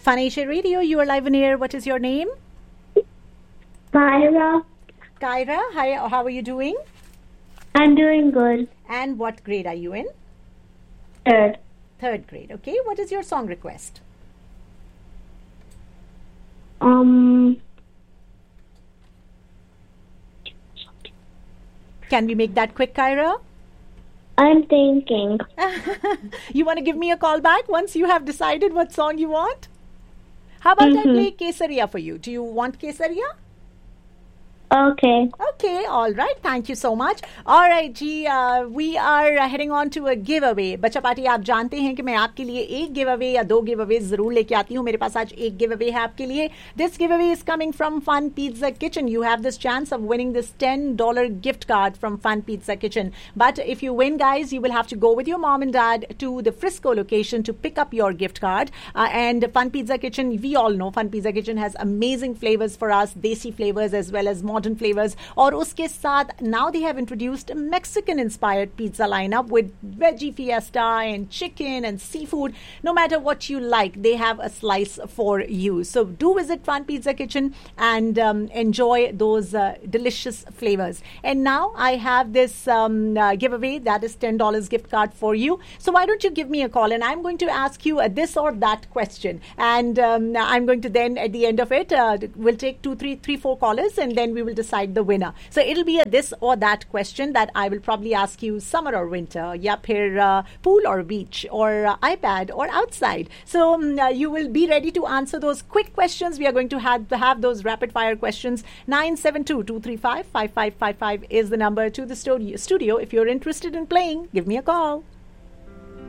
Fun Asia Radio, you are live on air. What is your name? Kyra. Kyra, hi, how are you doing? I'm doing good. And what grade are you in? Third. Third grade. Okay, what is your song request? Can we make that quick, Kyra? I'm thinking. You want to give me a call back once you have decided what song you want? How about I play Kesaria for you? Do you want Kesaria? Okay. Okay, all right. Thank you so much. All right, ji, we are heading on to a giveaway. बच्चा party आप जानते हैं कि मैं आपके लिए एक giveaway या दो giveaway जरूर लेके आती हूँ. मेरे पास आज एक giveaway है आपके लिए. This giveaway is coming from Fun Pizza Kitchen. You have this chance of winning this $10 gift card from Fun Pizza Kitchen. But if you win, guys, you will have to go with your mom and dad to the Frisco location to pick up your gift card. And Fun Pizza Kitchen, we all know Fun Pizza Kitchen has amazing flavors for us, desi flavors as well as modern flavors. और उसके साथ now they have introduced a Mexican inspired pizza lineup with veggie fiesta and chicken and seafood. No matter what you like, they have a slice for you. So do visit Fun Pizza Kitchen and enjoy those delicious flavors. And now I have this giveaway that is $10 gift card for you. So why don't you give me a call and I'm going to ask you this or that question. And I'm going to then at the end of it, we'll take three, four callers and then we will decide the winner. So it'll be a this or that question that I will probably ask you summer or winter, ya phir pool or beach or iPad or outside. So you will be ready to answer those quick questions. We are going to have those rapid fire questions. 972-235-5555 is the number to the studio. If you're interested in playing, give me a call.